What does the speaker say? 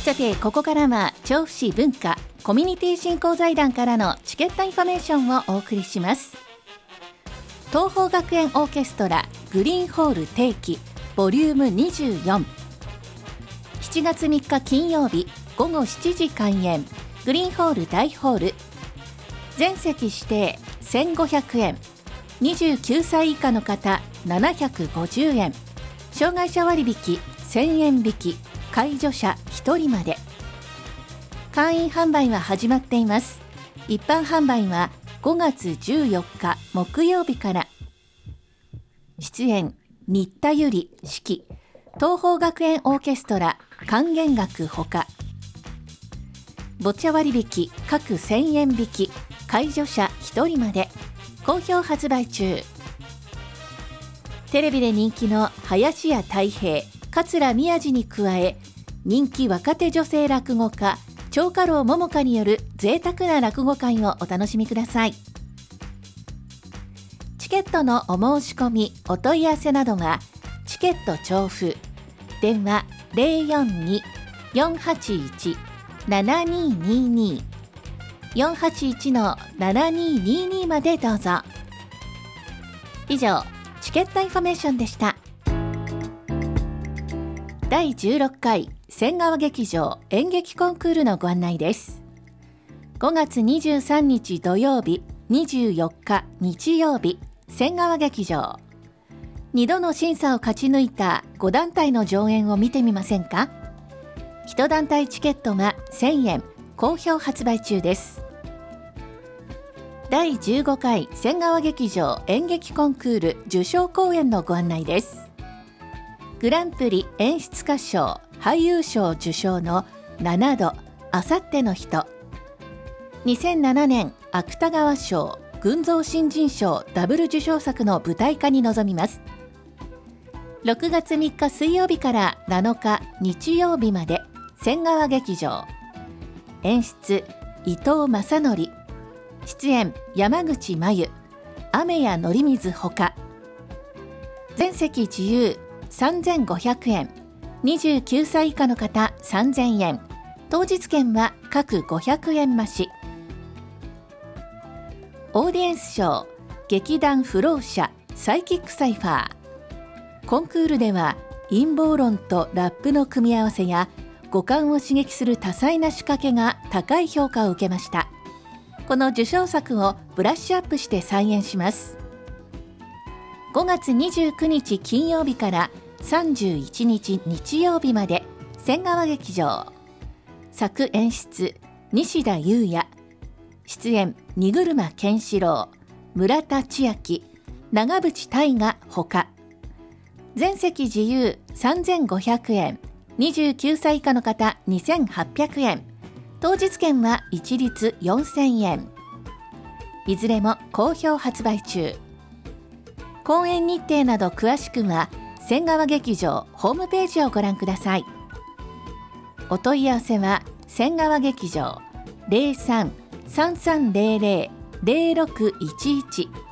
さて、ここからは調布市文化コミュニティ振興財団からのチケットインフォメーションをお送りします。東邦学園オーケストラグリーンホール定期ボリューム24、 7月3日金曜日午後7時開演。グリーンホール大ホール、全席指定1500円、29歳以下の方750円、障害者割引1000円引き、介助者1人まで。会員販売は始まっています。一般販売は5月14日木曜日から。出演新田由里指揮、東邦学園オーケストラ管弦楽ほか。ボチャ割引各1000円引き、介助者1人まで。好評発売中。テレビで人気の林家たい平、桂宮治に加え、人気若手女性落語家長家老桃花による贅沢な落語会をお楽しみください。チケットのお申し込みお問い合わせなどはチケット調布、電話 042-481-7222 481-7222 までどうぞ。以上、チケットインフォメーションでした。第16回仙川劇場演劇コンクールのご案内です。5月23日土曜日、24日日曜日、仙川劇場。2度の審査を勝ち抜いた5団体の上演を見てみませんか。1団体チケットが1000円、好評発売中です。第15回仙川劇場演劇コンクール受賞公演のご案内です。グランプリ演出家賞、俳優賞受賞の7度、あさっての人。2007年芥川賞、群像新人賞ダブル受賞作の舞台化に臨みます。6月3日水曜日から7日日曜日まで仙川劇場。演出伊藤正則、出演山口真由、雨やのり水ほか。全席自由3500円、29歳以下の方3000円、当日券は各500円増し。オーディエンス賞、劇団フロー社サイキックサイファー。コンクールでは陰謀論とラップの組み合わせや五感を刺激する多彩な仕掛けが高い評価を受けました。この受賞作をブラッシュアップして再演します。5月29日金曜日から31日日曜日まで仙川劇場。作演出西田裕也、出演荷車健志郎、村田千秋、長渕大我ほか。全席自由3500円、29歳以下の方2800円、当日券は一律4000円。いずれも好評発売中。公演日程など詳しくは仙川劇場ホームページをご覧ください。お問い合わせは仙川劇場 03-3300-0611